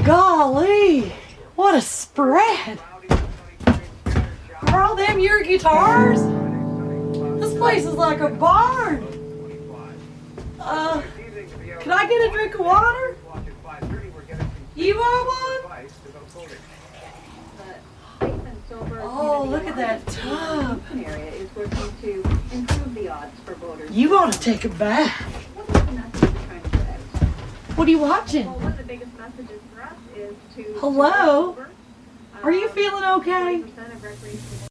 Golly, what a spread. Are all them your guitars? This place is like a barn. Can I get a drink of water? You want one? Oh, look at that tub. You want to take a bath. What are you watching? Well, one of the biggest messages for us is to... Hello? Are you feeling okay? 40% of recreational